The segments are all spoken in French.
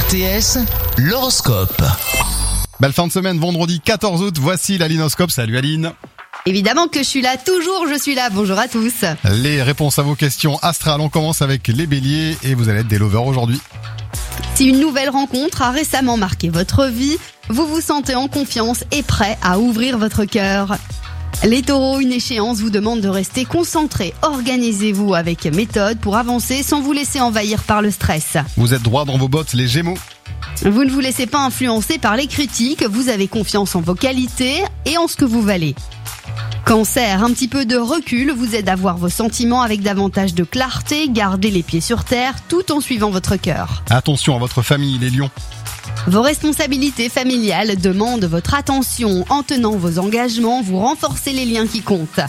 RTS, l'horoscope. Belle fin de semaine, vendredi 14 août, voici l'Alinoscope. Salut Aline. Évidemment que je suis là, toujours je suis là, bonjour à tous. Les réponses à vos questions astrales, on commence avec les béliers et vous allez être des lovers aujourd'hui. Si une nouvelle rencontre a récemment marqué votre vie, vous vous sentez en confiance et prêt à ouvrir votre cœur. Les taureaux, une échéance vous demande de rester concentré. Organisez-vous avec méthode pour avancer sans vous laisser envahir par le stress. Vous êtes droit dans vos bottes, les gémeaux. Vous ne vous laissez pas influencer par les critiques, vous avez confiance en vos qualités et en ce que vous valez. Cancer, un petit peu de recul vous aide à voir vos sentiments avec davantage de clarté, gardez les pieds sur terre tout en suivant votre cœur. Attention à votre famille, les lions. Vos responsabilités familiales demandent votre attention. En tenant vos engagements, vous renforcez les liens qui comptent.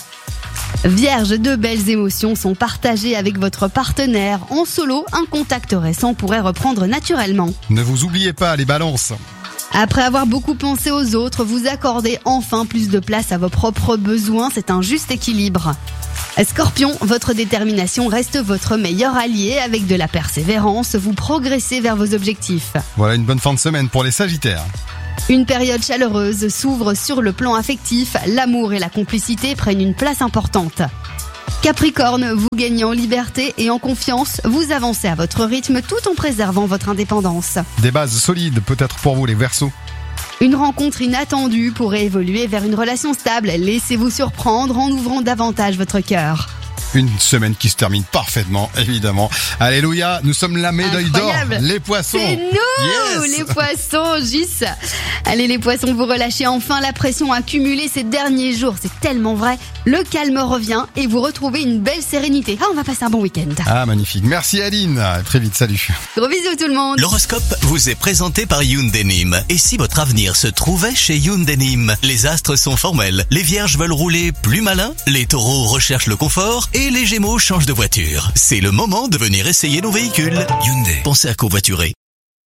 Vierge, de belles émotions sont partagées avec votre partenaire. En solo, un contact récent pourrait reprendre naturellement. Ne vous oubliez pas, les balances. Après avoir beaucoup pensé aux autres, vous accordez enfin plus de place à vos propres besoins. C'est un juste équilibre. Scorpion, votre détermination reste votre meilleur allié. Avec de la persévérance, vous progressez vers vos objectifs. Voilà une bonne fin de semaine pour les sagittaires. Une période chaleureuse s'ouvre sur le plan affectif. L'amour et la complicité prennent une place importante. Capricorne, vous gagnez en liberté et en confiance. Vous avancez à votre rythme tout en préservant votre indépendance. Des bases solides peut-être pour vous, les Verseaux. Une rencontre inattendue pourrait évoluer vers une relation stable. Laissez-vous surprendre en ouvrant davantage votre cœur. Une semaine qui se termine parfaitement, évidemment. Alléluia, nous sommes la médaille d'or, les poissons. C'est nous, yes. Les poissons, Gis. Allez les poissons, vous relâchez enfin la pression accumulée ces derniers jours. C'est tellement vrai. Le calme revient et vous retrouvez une belle sérénité. Ah, on va passer un bon week-end. Ah, magnifique. Merci Aline. À très vite, salut. Gros bisous tout le monde. L'horoscope vous est présenté par Hyundai Nîmes. Et si votre avenir se trouvait chez Hyundai Nîmes? Les astres sont formels. Les vierges veulent rouler plus malin. Les taureaux recherchent le confort. Et les gémeaux changent de voiture. C'est le moment de venir essayer nos véhicules. Hyundai. Pensez à covoiturer.